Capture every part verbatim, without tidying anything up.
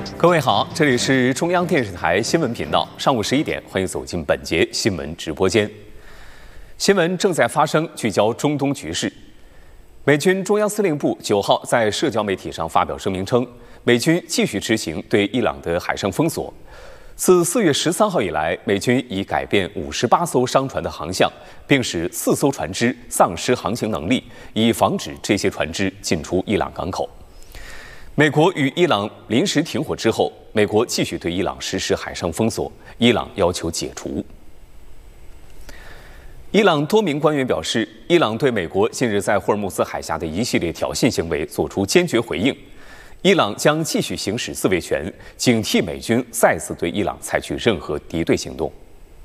各位好，这里是中央电视台新闻频道，上午十一点，欢迎走进本节新闻直播间。新闻正在发生，聚焦中东局势。美军中央司令部九号在社交媒体上发表声明称，美军继续执行对伊朗的海上封锁。自四月十三号以来，美军已改变五十八艘商船的航向，并使四艘船只丧失航行能力，以防止这些船只进出伊朗港口。美国与伊朗临时停火之后，美国继续对伊朗实施海上封锁，伊朗要求解除。伊朗多名官员表示，伊朗对美国近日在霍尔木兹海峡的一系列挑衅行为作出坚决回应。伊朗将继续行使自卫权，警惕美军再次对伊朗采取任何敌对行动。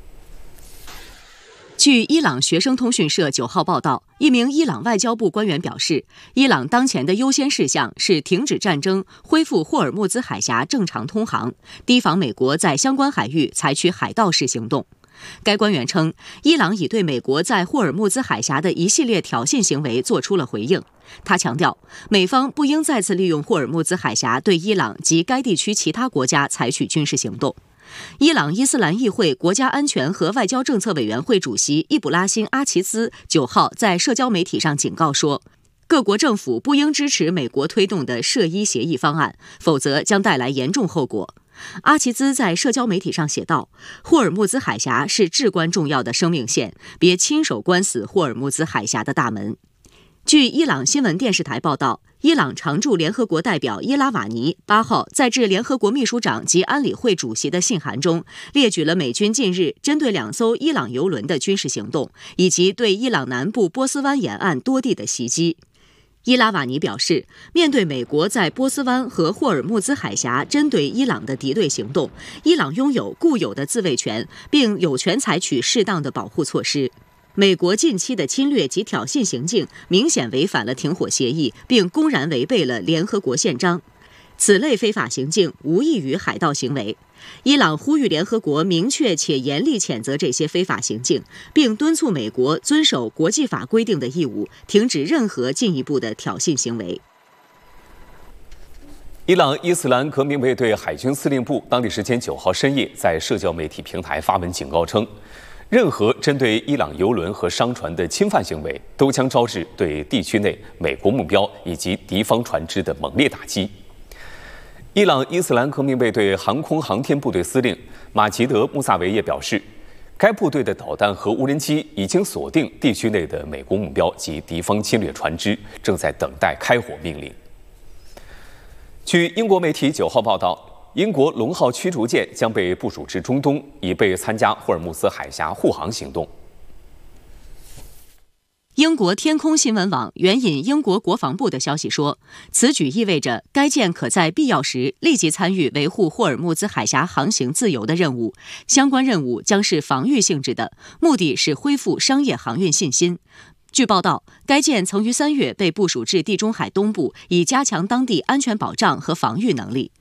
据伊朗学生通讯社九号报道，一名伊朗外交部官员表示，伊朗当前的优先事项是停止战争，恢复霍尔木兹海峡正常通航，提防美国在相关海域采取海盗式行动。该官员称，伊朗已对美国在霍尔木兹海峡的一系列挑衅行为做出了回应。他强调，美方不应再次利用霍尔木兹海峡对伊朗及该地区其他国家采取军事行动。伊朗伊斯兰议会国家安全和外交政策委员会主席伊卜拉欣·阿齐兹九号在社交媒体上警告说，各国政府不应支持美国推动的涉伊协议方案，否则将带来严重后果。阿齐兹在社交媒体上写道，霍尔木兹海峡是至关重要的生命线，别亲手关死霍尔木兹海峡的大门。据伊朗新闻电视台报道，伊朗常驻联合国代表伊拉瓦尼八号在致联合国秘书长及安理会主席的信函中，列举了美军近日针对两艘伊朗油轮的军事行动，以及对伊朗南部波斯湾沿岸多地的袭击。伊拉瓦尼表示，面对美国在波斯湾和霍尔木兹海峡针对伊朗的敌对行动，伊朗拥有固有的自卫权，并有权采取适当的保护措施。美国近期的侵略及挑衅行径明显违反了停火协议，并公然违背了联合国宪章。此类非法行径无异于海盗行为。伊朗呼吁联合国明确且严厉谴责这些非法行径，并敦促美国遵守国际法规定的义务，停止任何进一步的挑衅行为。 伊朗伊斯兰革命卫队海军司令部当地时间九号深夜在社交媒体平台发文警告称，任何针对伊朗油轮和商船的侵犯行为，都将招致对地区内美国目标以及敌方船只的猛烈打击。伊朗伊斯兰革命卫队航空航天部队司令马吉德·穆萨维耶表示，该部队的导弹和无人机已经锁定地区内的美国目标及敌方侵略船只，正在等待开火命令。据英国媒体九号报道，英国龙号驱逐舰将被部署至中东，以备参加霍尔木兹海峡护航行动。 英国天空新闻网援引英国国防部的消息说，此举意味着该舰可在必要时立即参与维护霍尔木兹海峡航行自由的任务，相关任务将是防御性质的，目的是恢复商业航运信心。据报道，该舰曾于三月被部署至地中海东部，以加强当地安全保障和防御能力。